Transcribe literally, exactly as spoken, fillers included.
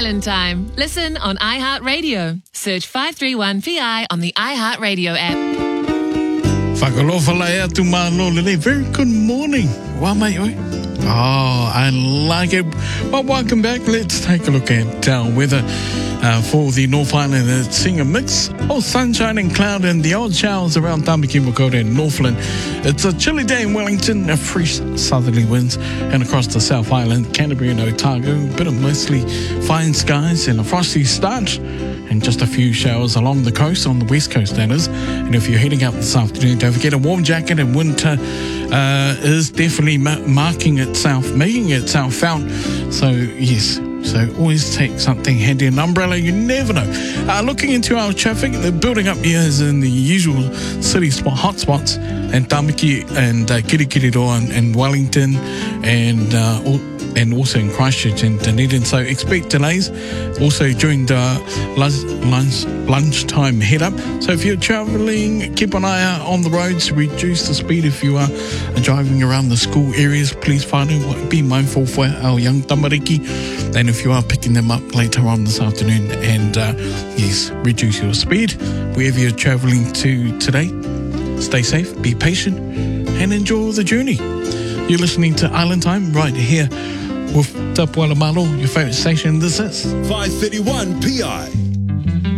Island Time. Listen on iHeartRadio. Search five three one P I on the iHeartRadio app. Whakalofa lai atu mālo lele. Very good morning. Wā mate oi. Oh, I like it. Well, welcome back. Let's take a look at uh, weather uh, for the North Island. It's seeing a mix of sunshine and cloud and the odd showers around Tamaki, Makaurau and Northland. It's a chilly day in Wellington, a fresh southerly winds, and across the South Island, Canterbury and Otago, a bit of mostly fine skies and a frosty start. And just a few showers along the coast, on the west coast that is. And if you're heading out this afternoon, don't forget a warm jacket, and winter uh, is definitely ma- marking itself, making itself felt. So yes, so always take something handy, an umbrella, you never know. Uh, looking into our traffic, the building up here is in the usual city spot hotspots, and Tamaki and uh, Kirikiriroa and, and Wellington and uh, all, and also in Christchurch and Dunedin. So expect delays also during the lunch, lunch, lunchtime head up. So if you're travelling, keep an eye out on the roads, reduce the speed if you are driving around the school areas. Please whānau, be mindful for our young tamariki, and if you are picking them up later on this afternoon, and uh, yes, reduce your speed wherever you're travelling to today. Stay safe, be patient, and enjoy the journey. You're listening to Island Time right here with Tapuala Malo, your favourite station. This is five thirty-one P I.